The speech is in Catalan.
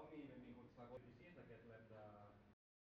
tothom i benvinguts a 46 d'aquest web de